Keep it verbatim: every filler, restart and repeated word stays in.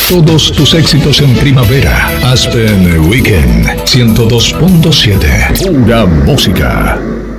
Todos tus éxitos en primavera. Aspen Weekend ciento dos punto siete. Pura música.